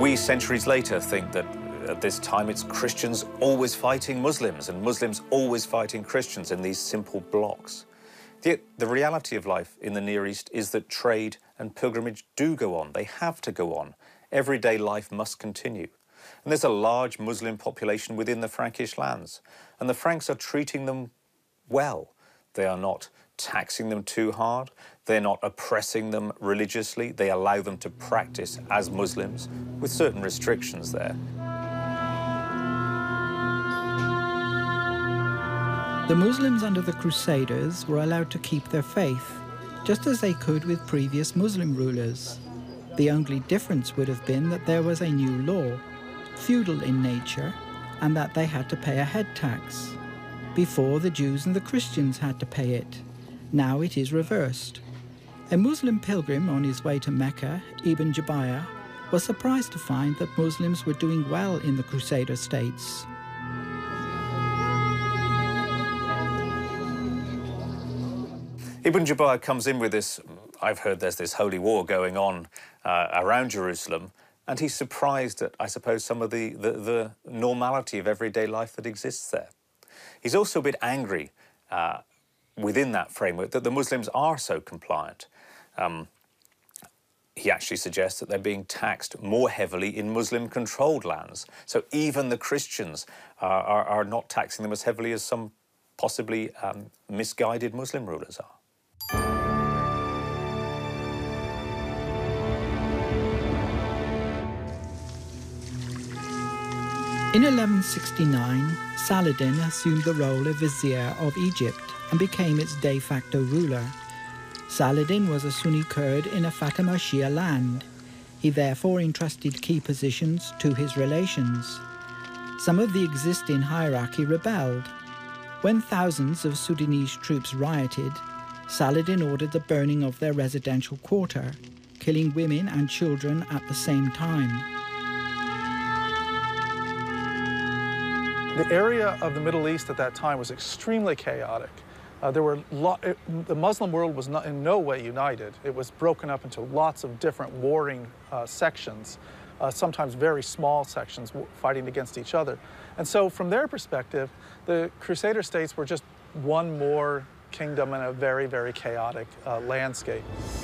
We, centuries later, think that at this time it's Christians always fighting Muslims and Muslims always fighting Christians in these simple blocks. Yet the reality of life in the Near East is that trade and pilgrimage do go on. They have to go on. Everyday life must continue. And there's a large Muslim population within the Frankish lands, and the Franks are treating them well. They are not taxing them too hard. They're not oppressing them religiously. They allow them to practice as Muslims with certain restrictions there. The Muslims under the Crusaders were allowed to keep their faith, just as they could with previous Muslim rulers. The only difference would have been that there was a new law, feudal in nature, and that they had to pay a head tax. Before, the Jews and the Christians had to pay it. Now it is reversed. A Muslim pilgrim on his way to Mecca, Ibn Jabir, was surprised to find that Muslims were doing well in the Crusader states. Ibn Jabir comes in with this, I've heard there's this holy war going on around Jerusalem, and he's surprised at, I suppose, some of the normality of everyday life that exists there. He's also a bit angry within that framework that the Muslims are so compliant. He actually suggests that they're being taxed more heavily in Muslim-controlled lands. So even the Christians are not taxing them as heavily as some possibly misguided Muslim rulers are. In 1169, Saladin assumed the role of vizier of Egypt and became its de facto ruler. Saladin was a Sunni Kurd in a Fatima Shia land. He therefore entrusted key positions to his relations. Some of the existing hierarchy rebelled. When thousands of Sudanese troops rioted, Saladin ordered the burning of their residential quarter, killing women and children at the same time. The area of the Middle East at that time was extremely chaotic. The Muslim world was in no way united. It was broken up into lots of different warring sections, sometimes very small sections fighting against each other. And so from their perspective, the Crusader states were just one more kingdom in a very, very chaotic landscape.